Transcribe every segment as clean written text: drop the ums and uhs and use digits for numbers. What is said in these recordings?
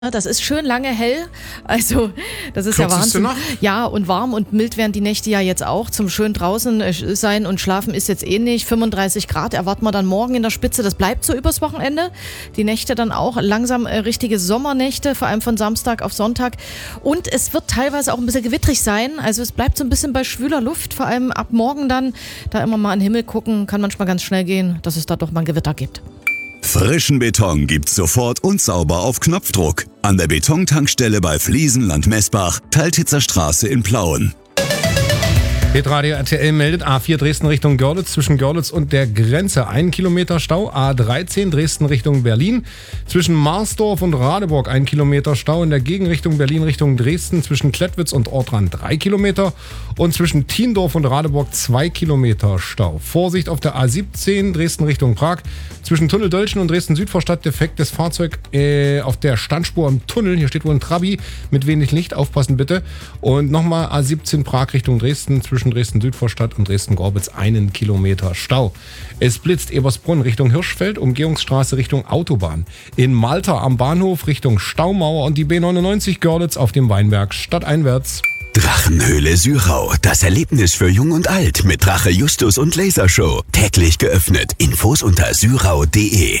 Das ist schön lange hell, also das ist ja Wahnsinn. Nacht? Ja, und warm und mild werden die Nächte ja jetzt auch. Zum schön draußen sein und schlafen ist jetzt eh nicht. 35 Grad erwarten wir dann morgen in der Spitze. Das bleibt so übers Wochenende. Die Nächte dann auch langsam richtige Sommernächte, vor allem von Samstag auf Sonntag. Und es wird teilweise auch ein bisschen gewittrig sein. Also es bleibt so ein bisschen bei schwüler Luft, vor allem ab morgen dann. Da immer mal an den Himmel gucken, kann manchmal ganz schnell gehen, dass es da doch mal ein Gewitter gibt. Frischen Beton gibt's sofort und sauber auf Knopfdruck. An der Betontankstelle bei Fliesenland Messbach, Teiltitzer Straße in Plauen. Hitradio RTL meldet A4 Dresden Richtung Görlitz, zwischen Görlitz und der Grenze 1 Kilometer Stau. A13 Dresden Richtung Berlin, zwischen Marsdorf und Radeburg 1 Kilometer Stau. In der Gegenrichtung Berlin Richtung Dresden zwischen Klettwitz und Ortrand 3 Kilometer. Und zwischen Thiendorf und Radeburg 2 Kilometer Stau. Vorsicht auf der A17 Dresden Richtung Prag, zwischen Tunnel-Dölchen und Dresden-Südvorstadt defektes Fahrzeug auf der Standspur im Tunnel. Hier steht wohl ein Trabi mit wenig Licht, aufpassen bitte. Und nochmal A17 Prag Richtung Dresden, zwischen Dresden-Südvorstadt und Dresden-Gorbitz 1 Kilometer Stau. Es blitzt Ebersbrunn Richtung Hirschfeld, Umgehungsstraße Richtung Autobahn. In Malta am Bahnhof Richtung Staumauer und die B99 Görlitz auf dem Weinberg stadteinwärts. Drachenhöhle Syrau, das Erlebnis für Jung und Alt mit Drache Justus und Lasershow. Täglich geöffnet. Infos unter syrau.de.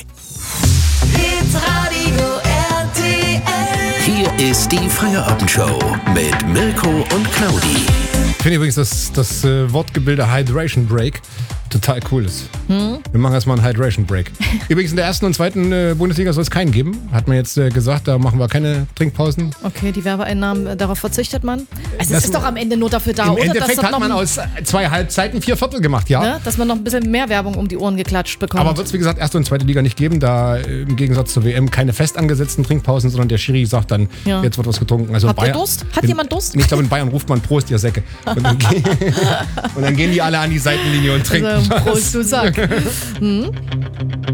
Hitradio RTL. Hier ist die Feierabendshow mit Mirko und Claudi. Ich finde übrigens, dass das Wortgebilde Hydration Break total cool ist. Wir machen erstmal einen Hydration Break. Übrigens in der ersten und zweiten Bundesliga soll es keinen geben. Hat man jetzt gesagt, da machen wir keine Trinkpausen. Okay, die Werbeeinnahmen, darauf verzichtet man. Also es ist doch am Ende nur dafür da, Im oder? Endeffekt hat man aus 2 Halbzeiten 4 Viertel gemacht, ja. Ne? Dass man noch ein bisschen mehr Werbung um die Ohren geklatscht bekommt. Aber wird es wie gesagt erste und zweite Liga nicht geben, da im Gegensatz zur WM keine fest angesetzten Trinkpausen, sondern der Schiri sagt dann, jetzt wird was getrunken. Also habt ihr Durst? Hat jemand Durst? Ich glaube in Bayern ruft man Prost, ihr Säcke. Und dann gehen die alle an die Seitenlinie und trinken. Also, Prost, du Sack.